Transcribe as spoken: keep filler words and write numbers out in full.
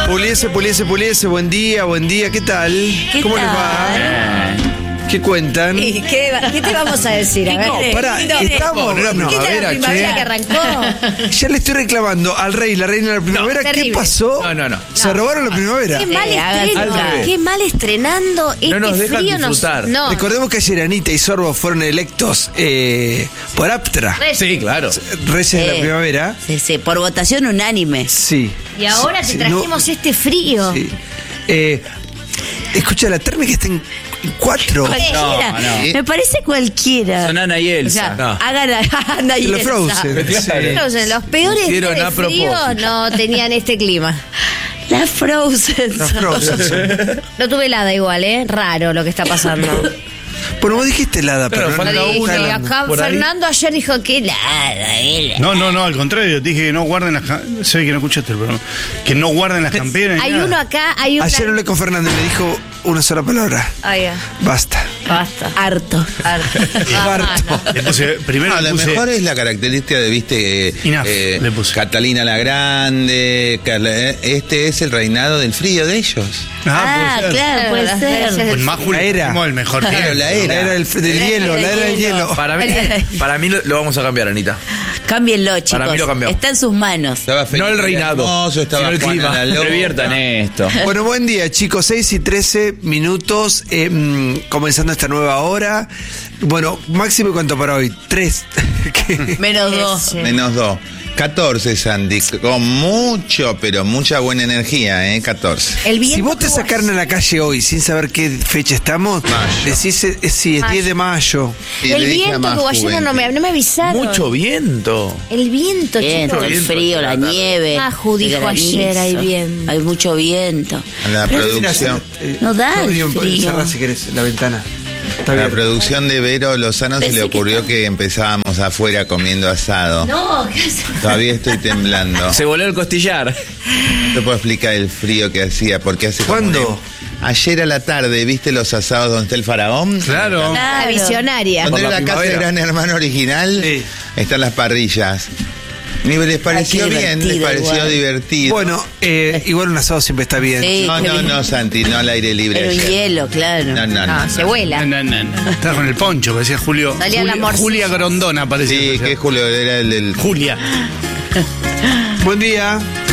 Puliese, Puliese, Puliese, buen día, buen día, ¿qué tal? ¿Qué ¿Cómo tal? les va? ¿Qué cuentan? ¿Y qué, ¿Qué te vamos a decir? A ver, Pará, no, estamos. no, No, ¿qué a tal ver, la primavera que arrancó? ya le estoy reclamando al rey, la reina de la primavera. ¿Qué terrible. pasó? No, no, no. Se robaron la primavera. Qué mal Eh, hagan estreno, al revés. qué mal estrenando. Este No nos dejan frío nos- disfrutar. No, Recordemos que ayer Anita y Sorbo fueron electos eh, por Aptra, Res- Sí, claro. Reyes de la Eh, Primavera. Sí, sí, por votación unánime. Sí. Y ahora Sí, te sí, no- trajimos este frío. sí. Eh, escucha, la térmica está en cuatro. Cualquiera. No, no. Me parece cualquiera. Son Ana y O Elsa. sea, No. hagan a Ana y Los Elsa. Frozen. Claro. Sí. Frozen, los peores Hicieron días a de frío propósito. no tenían este clima. La Frozen. Los Frozen. No tuve helada igual, ¿eh? Raro lo que está pasando. Bueno, vos dijiste helada, Claro, pero falta no, Dije, una. está helando. acá Por ahí. Fernando ayer dijo que helada, helada. No, no, no, al contrario, dije que no guarden las camperas. Se ve que no escuchaste el programa. Que no guarden las camperas. ni Hay nada. uno acá, hay una... Ayer hablé con Fernando y me dijo una sola palabra. Ay, ya. Basta. Basta. Harto. Harto. Harto. Le puse, primero No, le lo puse. mejor es la característica de, viste, Enough, eh, le puse. Catalina la Grande. Carla- eh, este es el reinado del frío de ellos. Ah, puede ser. claro, puede Las ser. veces- Con más Julio, La era. hicimos el mejor Claro, tiempo. la era. La era del, del hielo, la era del hielo. Para mí, para mí lo, lo vamos a cambiar, Anita. Cámbienlo, chicos. Para mí lo cambiamos. Está en sus manos. Estaba No el Felipe reinado, Hermoso, estaba sino el Juana clima. la Loca. Reviertan esto. Bueno, buen día, chicos. seis y trece minutos, eh, mm, comenzando esta nueva hora. Bueno, máximo, ¿cuánto para hoy? tres. ¿Qué? Menos dos. Ese. Menos dos. catorce, Sandy. Con mucho, pero mucha buena energía, ¿eh? catorce. El viento Si vos te que sacaran a la calle hoy sin saber qué fecha estamos, Mayo. decís, eh, sí, es Mayo. diez de mayo. Y El le dije a viento más que hubo ayer no, no me, no me avisaron. Mucho viento. El viento, Viento, chicos. el viento, frío, la la- nieve. Maju el dijo granizo. ayer, hay viento. Hay mucho viento. La producción, Eh, No da el Rodrigo, frío. cerrá si querés la ventana. Está la bien. producción de Vero Lozano se Pensé le que ocurrió que empezábamos afuera comiendo asado. No, ¿qué haces? Todavía estoy temblando. Se voló el costillar. No te puedo explicar el frío que hacía, porque hace como ¿Cuándo? un- Ayer a la tarde, ¿viste los asados donde está el faraón? Claro. La visionaria. Donde Por era la la casa de primavera. Gran Hermano original, Sí. están las parrillas. Ni les pareció qué bien, les divertido pareció igual. divertido. Bueno, eh, igual un asado siempre está bien. Sí, no, qué no, bien. no, Santi, no al aire libre. Era un ayer. hielo, claro. No, no, no. No, se vuela. No, no, no. Estaba con el poncho, parecía Julio. Salía la Julia, morcilla. Julia Grondona parecía. Sí, parecía. que Julio era el del. Julia. Buen día.